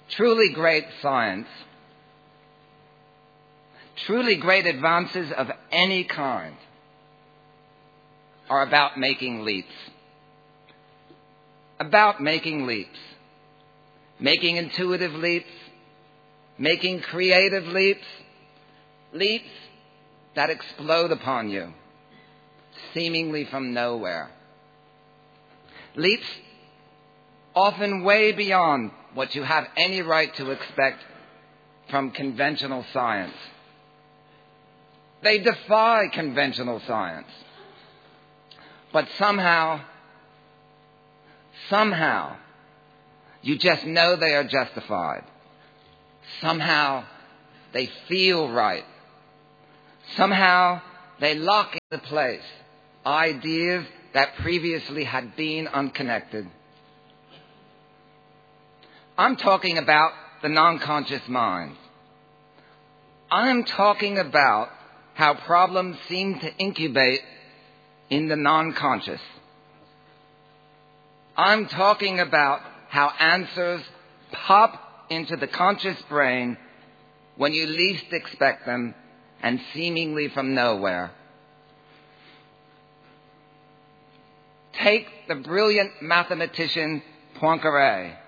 Truly great science, truly great advances of any kind are about making leaps. About making leaps. Making intuitive leaps. Making creative leaps. Leaps that explode upon you, seemingly from nowhere. Leaps often way beyond what you have any right to expect from conventional science. They defy conventional science. But somehow, you just know they are justified. Somehow, they feel right. Somehow, they lock into place ideas that previously had been unconnected. I'm talking about the non-conscious mind. I'm talking about how problems seem to incubate in the non-conscious. I'm talking about how answers pop into the conscious brain when you least expect them and seemingly from nowhere. Take the brilliant mathematician Poincaré.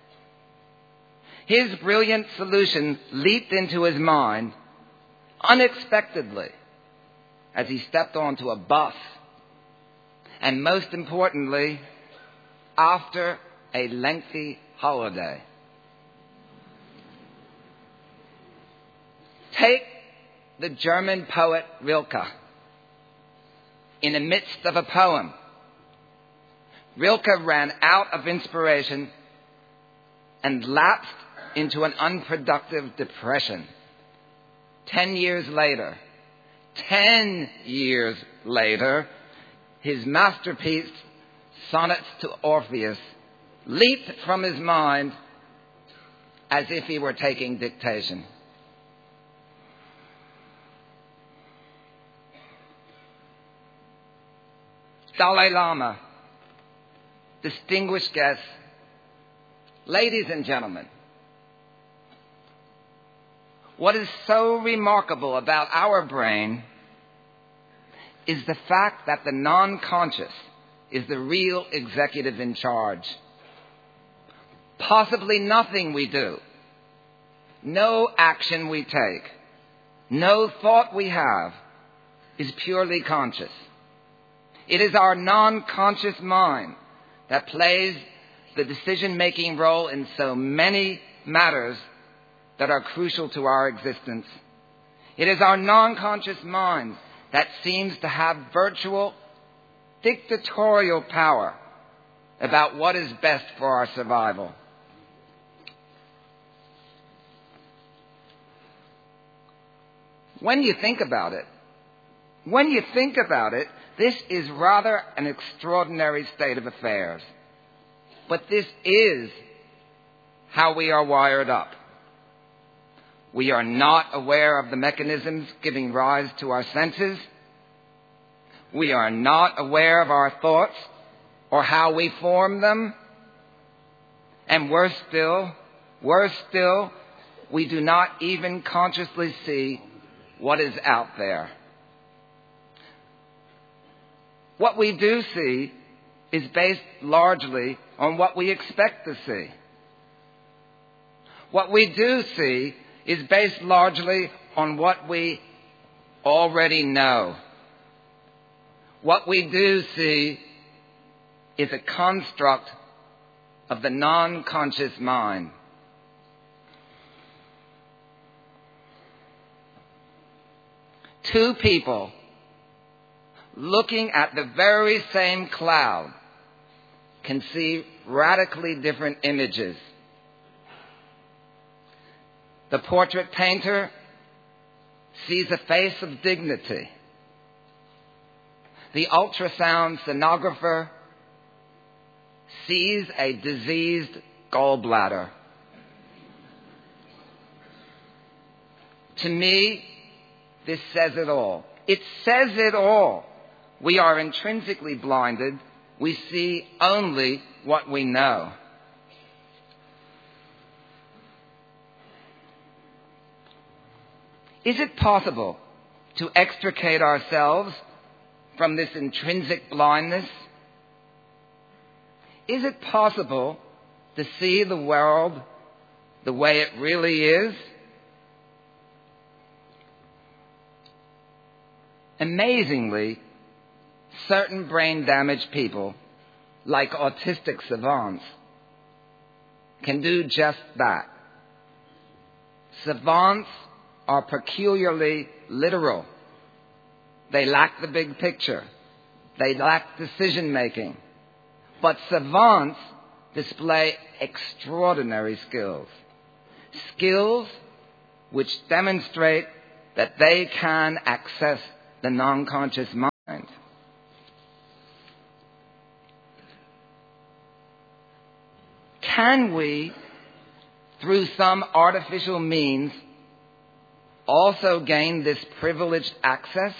His brilliant solution leaped into his mind unexpectedly as he stepped onto a bus. And most importantly, after a lengthy holiday. Take the German poet Rilke. In the midst of a poem, Rilke ran out of inspiration and lapsed into an unproductive depression. 10 years later, his masterpiece, Sonnets to Orpheus, leaped from his mind as if he were taking dictation. Dalai Lama, distinguished guests, ladies and gentlemen, what is so remarkable about our brain is the fact that the non-conscious is the real executive in charge. Possibly nothing we do, no action we take, no thought we have is purely conscious. It is our non-conscious mind that plays the decision-making role in so many matters that are crucial to our existence. It is our non-conscious mind that seems to have virtual dictatorial power about what is best for our survival. When you think about it, this is rather an extraordinary state of affairs. But this is how we are wired up. We are not aware of the mechanisms giving rise to our senses. We are not aware of our thoughts or how we form them. And worse still, we do not even consciously see what is out there. What we do see is based largely on what we expect to see. What we do see is based largely on what we already know. What we do see is a construct of the non-conscious mind. Two people looking at the very same cloud can see radically different images. The portrait painter sees a face of dignity. The ultrasound sonographer sees a diseased gallbladder. To me, this says it all. It says it all. We are intrinsically blinded. We see only what we know. Is it possible to extricate ourselves from this intrinsic blindness? Is it possible to see the world the way it really is? Amazingly, certain brain-damaged people, like autistic savants, can do just that. Savants are peculiarly literal. They lack the big picture. They lack decision-making. But savants display extraordinary skills. Skills which demonstrate that they can access the non-conscious mind. Can we, through some artificial means, also gain this privileged access?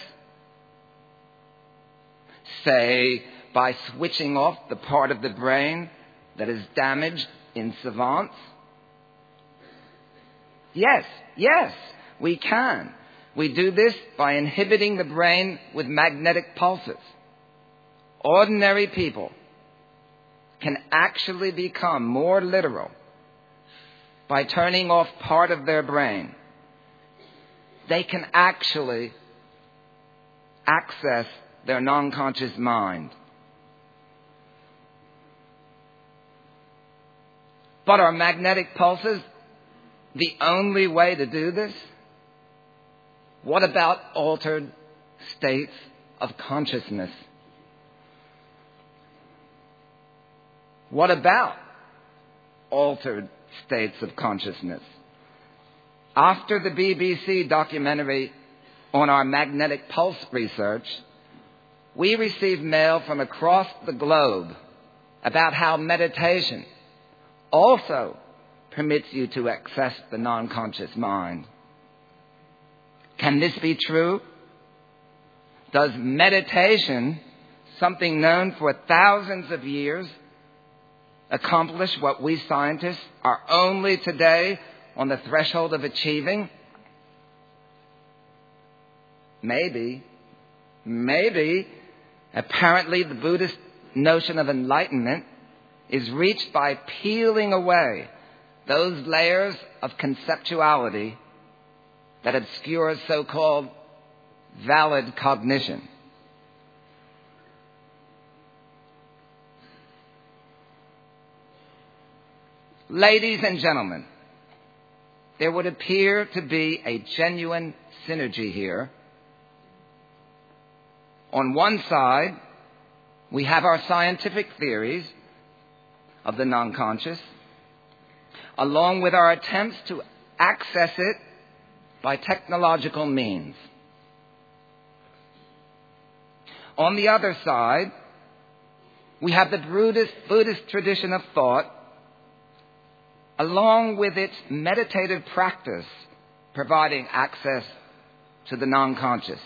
Say, by switching off the part of the brain that is damaged in savants? Yes, we can. We do this by inhibiting the brain with magnetic pulses. Ordinary people can actually become more literal by turning off part of their brain. They can actually access their non-conscious mind. But are magnetic pulses the only way to do this? What about altered states of consciousness? What about altered states of consciousness? After the BBC documentary on our magnetic pulse research, we received mail from across the globe about how meditation also permits you to access the non-conscious mind. Can this be true? Does meditation, something known for thousands of years, accomplish what we scientists are only today on the threshold of achieving? Maybe. Apparently, the Buddhist notion of enlightenment is reached by peeling away those layers of conceptuality that obscure so-called valid cognition. Ladies and gentlemen, there would appear to be a genuine synergy here. On one side, we have our scientific theories of the non-conscious, along with our attempts to access it by technological means. On the other side, we have the Buddhist tradition of thought, along with its meditative practice, providing access to the non-conscious.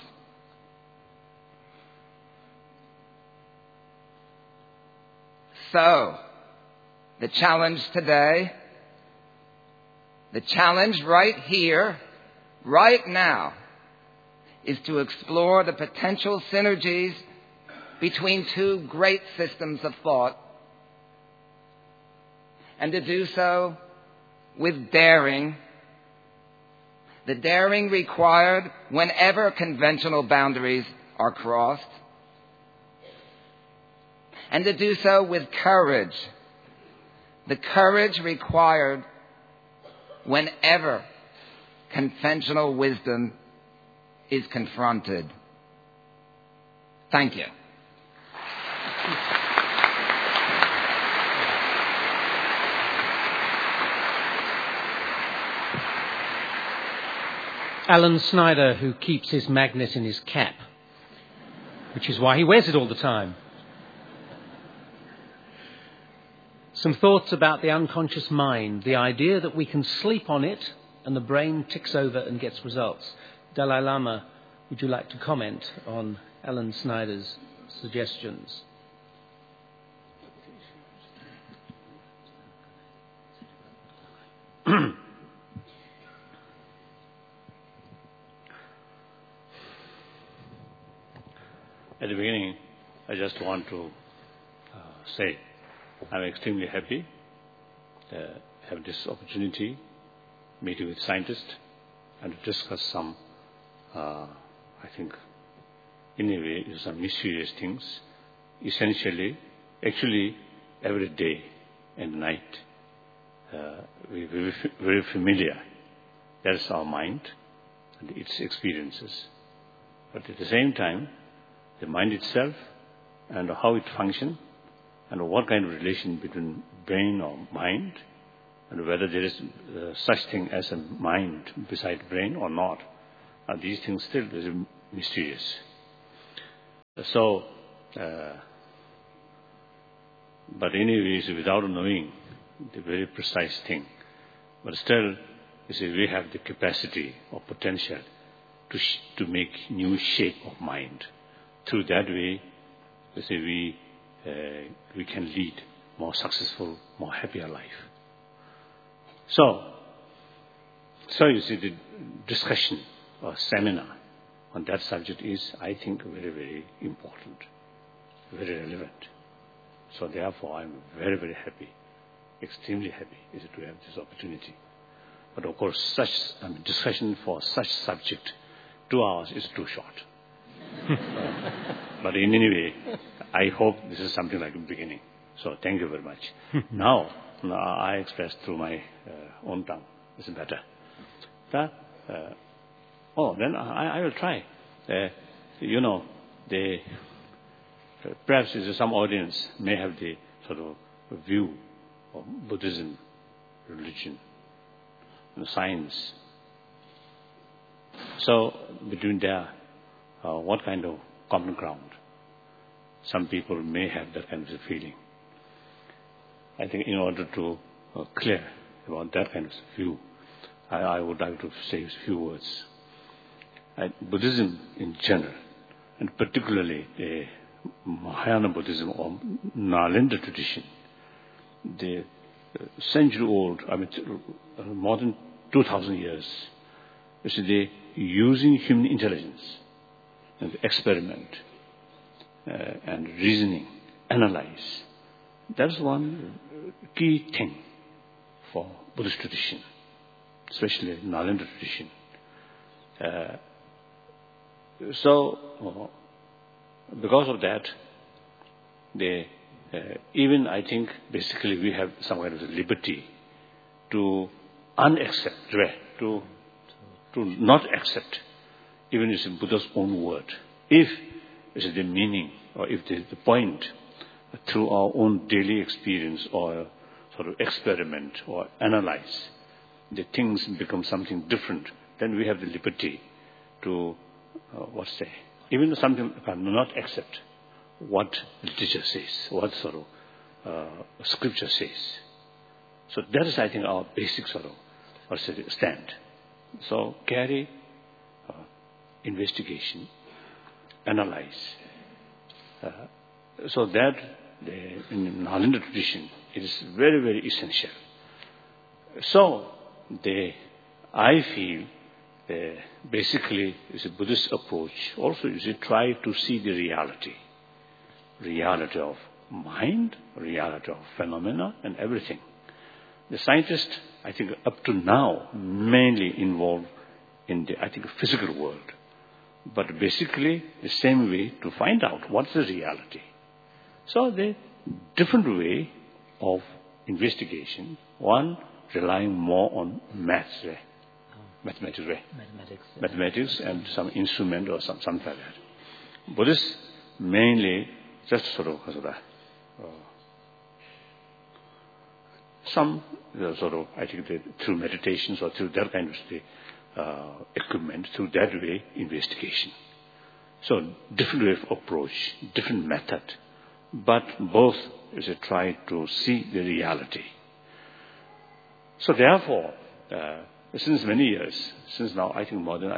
So, the challenge today, the challenge right here, right now, is to explore the potential synergies between two great systems of thought, and to do so with daring, the daring required whenever conventional boundaries are crossed, and to do so with courage, the courage required whenever conventional wisdom is confronted. Thank you. Alan Snyder, who keeps his magnet in his cap, which is why he wears it all the time. Some thoughts about the unconscious mind, the idea that we can sleep on it and the brain ticks over and gets results. Dalai Lama, would you like to comment on Alan Snyder's suggestions? At the beginning, I just want to say I'm extremely happy to have this opportunity, meeting with scientists, and to discuss some, I think, in a way, some mysterious things. Essentially, actually, every day and night, we're very familiar. That's our mind and its experiences. But at the same time, the mind itself and how it functions and what kind of relation between brain or mind and whether there is such thing as a mind beside brain or not, these things still is mysterious. So, but anyways, without knowing the very precise thing, but still, you see, we have the capacity or potential to make new shape of mind. Through that way, you see, we can lead more successful, more happier life. So you see, the discussion or seminar on that subject is, I think, very, very important, very relevant. So therefore, I'm very, very happy, extremely happy, to have this opportunity. But of course, such discussion for such subject, 2 hours is too short. But in any way, I hope this is something like a beginning. So thank you very much. Now I express through my own tongue. Is it better? Then I will try. Perhaps some audience may have the sort of view of Buddhism, religion, and science. So between there, what kind of common ground? Some people may have that kind of feeling. I think in order to clear about that kind of view, I would like to say a few words. Buddhism in general, and particularly the Mahayana Buddhism or Nalanda tradition, the century-old, more than 2,000 years, they using human intelligence and experiment and reasoning, analyze. That's one key thing for Buddhist tradition, especially Nalanda tradition. Because of that, even I think basically we have some kind of liberty to unaccept, to not accept, even if it's Buddha's own word. If it's the meaning or if the point through our own daily experience or sort of experiment or analyze, the things become something different, then we have the liberty to, even something not accept what literature says, what sort of scripture says. So that is, I think, our basic sort of stand. So carry investigation, analyze. So that in Nalanda tradition, it is very, very essential. So I feel basically is a Buddhist approach. Also, try to see the reality of mind, reality of phenomena, and everything. The scientists, I think, up to now, mainly involved in the, physical world. But basically, the same way to find out what's the reality. So, the different way of investigation. One, relying more on mathematics and some instrument or something like that. Buddhists mainly just through meditations or through that kind of equipment, through that way, investigation. So different way of approach, different method, but both is a try to see the reality. So therefore, since many years, since now more than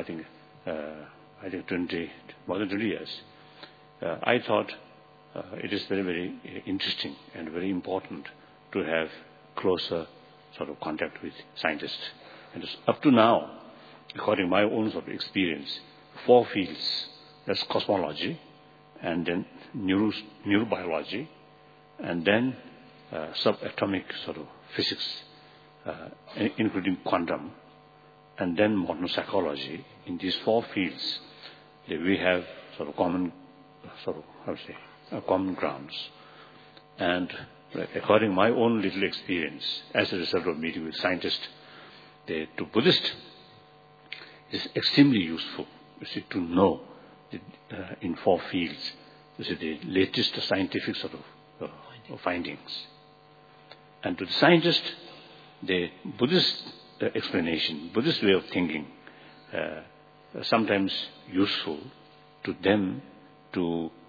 20 years, I thought it is very, very interesting and very important to have closer sort of contact with scientists. And up to now, according to my own sort of experience, 4 fields. That's cosmology, and then neurobiology, and then subatomic sort of physics, including quantum, and then modern psychology. In these four fields, we have sort of common grounds. And according to my own little experience, as a result of meeting with scientists, to Buddhists, it's extremely useful, to know in four fields, the latest scientific sort of findings. And to the scientist, the Buddhist explanation, Buddhist way of thinking, sometimes useful to them to